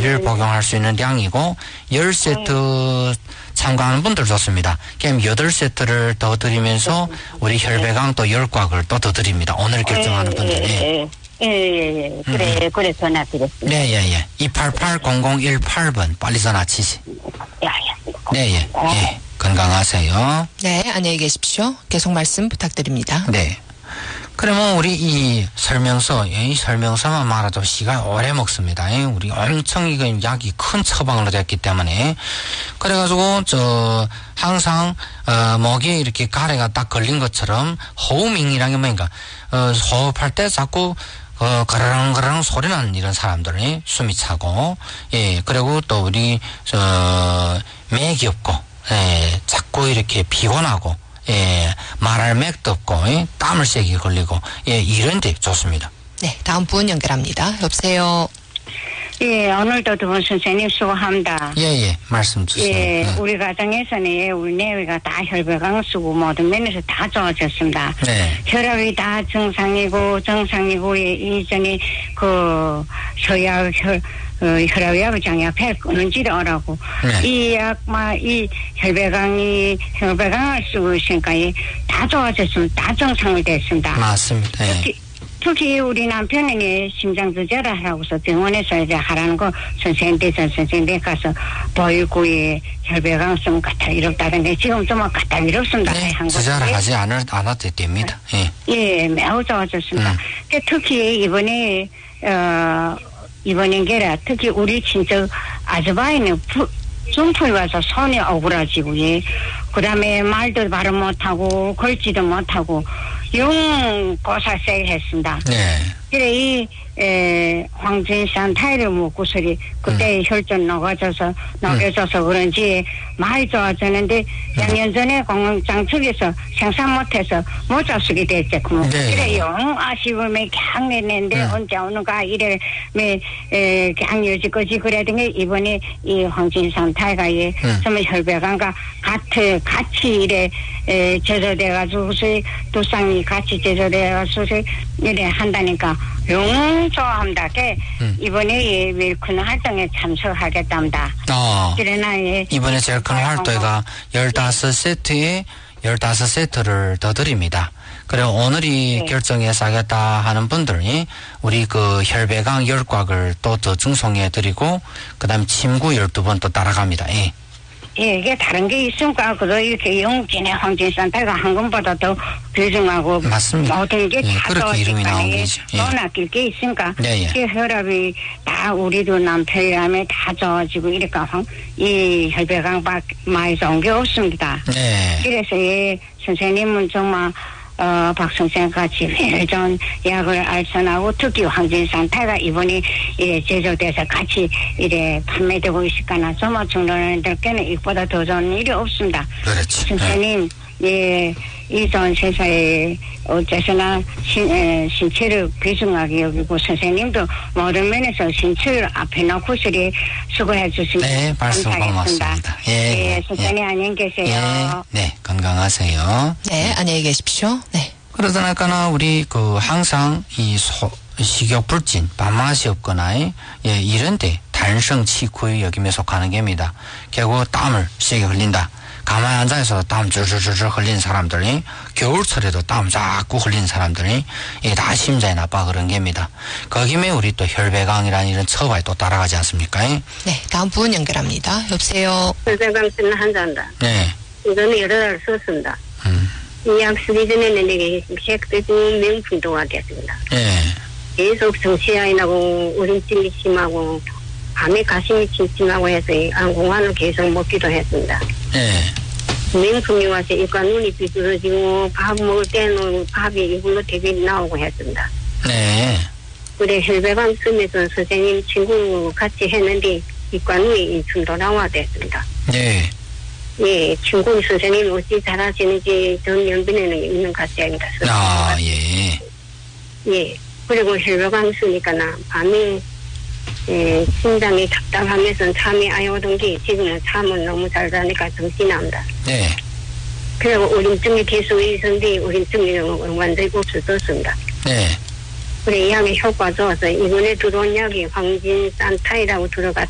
일일 복용할 수 있는 양이고 10세트 참가하는 분들 좋습니다. 그럼 8세트를 더 드리면서 우리 혈배강 또 10곽을 또 더 드립니다. 오늘 결정하는 분들이. 그래 전화 드렸습니다. 네. 288-0018번 빨리 전화 치시. 네. 건강하세요. 네, 안녕히 계십시오. 계속 말씀 부탁드립니다. 네. 그러면 우리 이 설명서만 말아도 시간 오래 먹습니다. 우리 엄청 이거 약이 큰 처방으로 됐기 때문에. 그래가지고, 항상, 목에 이렇게 가래가 딱 걸린 것처럼 호우밍이라는 게 뭐니까, 호흡할 때 자꾸, 그러렁 소리 나는 이런 사람들이 숨이 차고, 그리고 또 우리, 맥이 없고, 자꾸 이렇게 피곤하고, 말할 맥도 없고, 땀을 세게 걸리고, 이런 데 좋습니다. 네, 다음 분 연결합니다. 여보세요. 오늘도 두 분 선생님 수고합니다. 말씀 주세요. 우리 가정에서는 우리 내외가 다 혈배강 쓰고 모든 면에서 다 좋아졌습니다. 혈압이 다 정상이고, 이전에 서약 혈압약을 장약해 끊은지를 알아고, 이 혈배강을 쓰고 있으니까 다 좋아졌습니다. 다 정상이 됐습니다. 맞습니다. 특히 우리 남편이 심장두제를 하라고서 병원에서 이제 하라는 거 선생님 가서 보이고 혈배강 쓰면 까탈이롭다던데 지금 좀 까탈이롭습니다. 두제를 하지 않아도 됩니다. 매우 좋아졌습니다. 특히 이번엔 게라 특히 우리 친척 아주바이는 중풍이 와서 손이 오그라지고 그 다음에 말도 바로 못하고 걸지도 못하고 영 고사세게 했습니다. 그래 황진산 타이를 먹고서리 그때 혈전 녹여져서 그런지 많이 좋아졌는데 양년 전에 공장 측에서 생산 못해서 못 잡수게 됐지. 그래 영 아쉬움에 그냥 내는데 언제 오는가 이래 그냥 여지까지 그래야되게 이번에 이 황진산 타이가 정말 혈배강과 같이 이래 제조돼가지고 두쌍이 같이 제조돼가지고 이래 한다니까 영 좋아합니다. 이번에 제일 큰 활동에 참석하겠답니다. 그러나 이번에 제일 큰 활동가 15세트를 더 드립니다. 그리고 오늘이 결정해서 하겠다 하는 분들이 우리 혈배강 10곽을 또 더 증송해 드리고 그다음 침구 12번 또 따라갑니다. 이게 다른 게 있으니까 그도 이렇게 영진의 황진산타가 한 건보다 더 비중하고 맞습니다. 모든 게 다 그렇게 이름이 나온 게죠. 또 낚일 게 있으니까 이 혈압이 다 우리도 남편이라면 다 좋아지고 이러니까 이 혈배강 많이 좋은 게 없습니다. 그래서 선생님은 정말 박 선생 같이 회전 약을 알선하고 특히 황진산타가 이번에 이래 제조돼서 같이 이래 판매되고 있을까나 정말 중년들께는 이보다 더 좋은 일이 없습니다. 그렇지. 선생님 이 좋은 세상에 어째서나 신체를 귀중하게 여기고 선생님도 모든 면에서 신체를 앞에 놓고 수고해 주시면 말씀 감사하겠습니다. 고맙습니다. 선생님 안녕히 계세요. 건강하세요. 네, 안녕히 계십시오. 그러다니까 우리 항상 이 식욕불진, 밥맛이 없거나 이런데 단성치쿠 여김에 속하는 겁니다. 결국 땀을 세게 흘린다. 가만히 앉아서 땀 줄줄줄 흘린 사람들이 겨울철에도 땀 자꾸 흘린 사람들이 다 심장이 나빠 그런 겁니다. 거기에 우리 또 혈배강이라는 이런 처방이 또 따라가지 않습니까? 다음 분 연결합니다. 여보세요. 혈배강 쓰는 환자입니다. 이거는 여러 달 썼습니다. 이 약 쓰기 전에는 이게 색대도 명품도가 됐습니다. 계속 정치아이 나고 우림증이 심하고 밤에 가슴이 찜찜하고 해서 안공환을 계속 먹기도 했습니다. 명품이 와서 이과 눈이 비뚤어지고 밥 먹을 때는 밥이 이불로 대비 나오고 했습니다. 그래 혈배강 쓰면서 선생님 친구 같이 했는데 이과 눈이 좀 돌아와 됐습니다. 친구 선생님이 어찌 잘하시는지 전 연변에는 있는 것 같습니다. 그리고 혈배강 쓰니까 밤에 심장이 답답하면서 잠이 안 오던 게 지금은 잠은 너무 잘 자니까 정신이 납니다. 그리고 우림증이 계속 있었는데 우림증이 완전히 없어졌습니다. 그래 이 약의 효과 좋아서 이번에 들어온 약이 황진산타이라고 들어갔